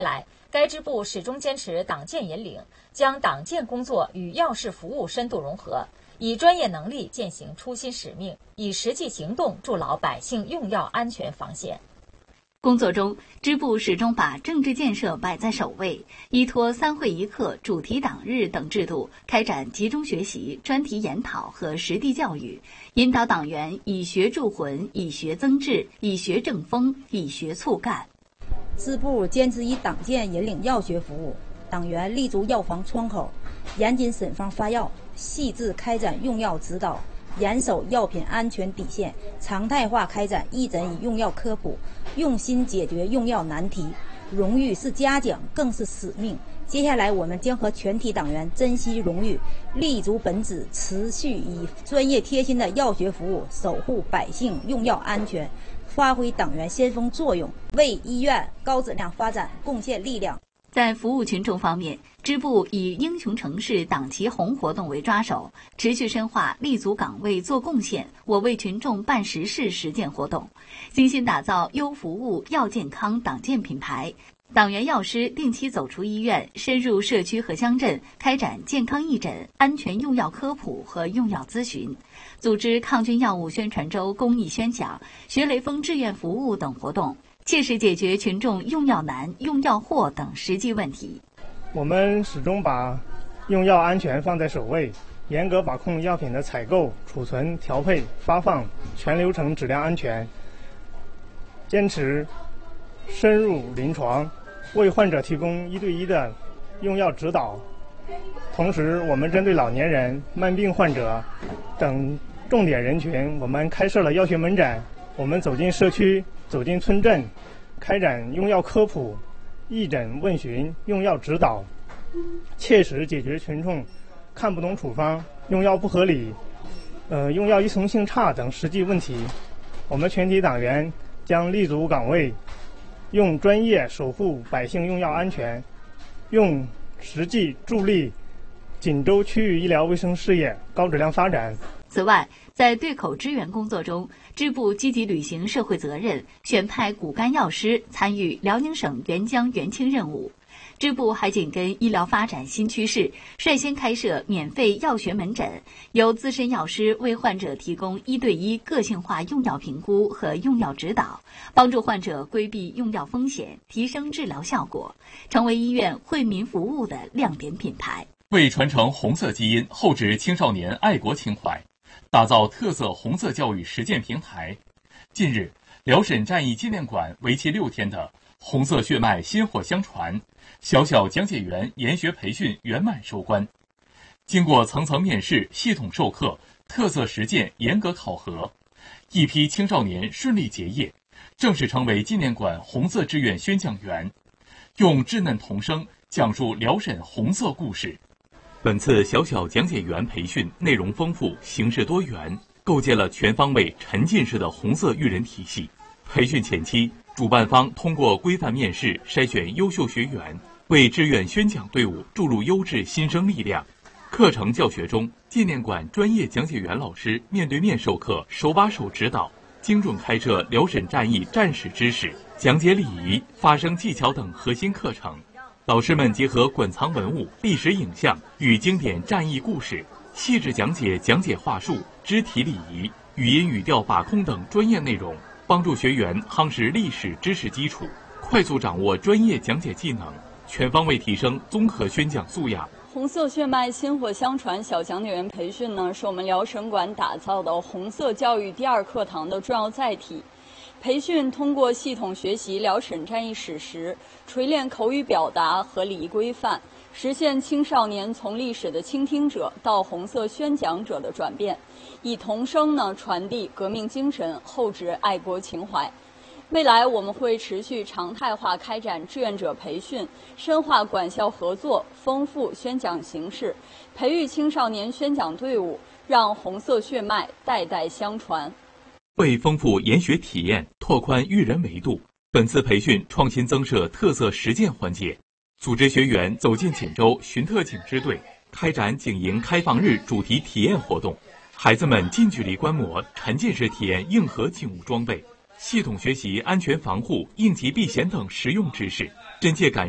来，该支部始终坚持党建引领，将党建工作与要事服务深度融合，以专业能力践行初心使命，以实际行动筑牢百姓用药安全防线。 工作中，支部始终把政治建设摆在首位，依托3会1课、主题党日等制度，开展集中学习、专题研讨和实地教育，引导党员以学铸魂、以学增智、以学正风、以学促干。 支部坚持以党建引领药学服务，党员立足药房窗口，严谨审方发药，细致开展用药指导，严守药品安全底线，常态化开展义诊与用药科普，用心解决用药难题。荣誉是嘉奖，更是使命。接下来，我们将和全体党员珍惜荣誉，立足本旨，持续以专业贴心的药学服务守护百姓用药安全，发挥党员先锋作用，为医院高质量发展贡献力量。 在服务群众方面，支部以英雄城市党旗红活动为抓手，持续深化立足岗位做贡献，我为群众办实事实践活动，精心打造优服务、药健康党建品牌。党员药师定期走出医院，深入社区和乡镇，开展健康义诊、安全用药科普和用药咨询，组织抗菌药物宣传周公益宣讲、学雷锋志愿服务等活动，切实解决群众用药难、用药祸等实际问题。 我们始终把用药安全放在首位，严格把控药品的采购、储存、调配、发放全流程质量安全，坚持深入临床，为患者提供1对1的用药指导。同时，我们针对老年人、慢病患者等重点人群，我们开设了药学门诊。我们走进社区，走进村镇，开展用药科普、义诊问询、用药指导，切实解决群众看不懂处方、用药不合理、用药依从性差等实际问题。我们全体党员将立足岗位，用专业守护百姓用药安全，用实际助力锦州区域医疗卫生事业高质量发展。 此外，在对口支援工作中，支部积极履行社会责任，选派骨干药师参与辽宁省援疆援清任务。支部还紧跟医疗发展新趋势，率先开设免费药学门诊，由资深药师为患者提供1对1个性化用药评估和用药指导，帮助患者规避用药风险，提升治疗效果，成为医院惠民服务的亮点品牌。 为传承红色基因，厚植青少年爱国情怀，打造特色红色教育实践平台。近日，辽沈战役纪念馆为期6天的红色血脉薪火相传小小讲解员研学培训圆满收官。经过层层面试、系统授课、特色实践严格考核，一批青少年顺利结业，正式成为纪念馆红色志愿宣讲员，用稚嫩童声讲述辽沈红色故事。本次小小讲解员培训内容丰富，形式多元，构建了全方位沉浸式的红色育人体系。培训前期，主办方通过规范面试筛选优秀学员，为志愿宣讲队伍注入优质新生力量。课程教学中，纪念馆专业讲解员老师面对面授课，手把手指导，精准开设辽沈战役战史知识、讲解礼仪、发声技巧等核心课程。老师们结合馆藏文物、历史影像与经典战役故事，细致讲解讲解话术、肢体礼仪、语音语调把控等专业内容，帮助学员夯实历史知识基础，快速掌握专业讲解技能，全方位提升综合宣讲素养。 红色血脉薪火相传小讲解员培训呢，是我们辽沈馆打造的红色教育第2课堂的重要载体。培训通过系统学习辽沈战役史实，锤炼口语表达和礼仪规范，实现青少年从历史的倾听者到红色宣讲者的转变，以童声呢传递革命精神，厚植爱国情怀。未来我们会持续常态化开展志愿者培训，深化管校合作，丰富宣讲形式，培育青少年宣讲队伍，让红色血脉代代相传。 为丰富研学体验，拓宽育人维度，本次培训创新增设特色实践环节，组织学员走进锦州巡特警支队，开展警营开放日主题体验活动。孩子们近距离观摩、沉浸式体验硬核警务装备，系统学习安全防护、应急避险等实用知识，真切感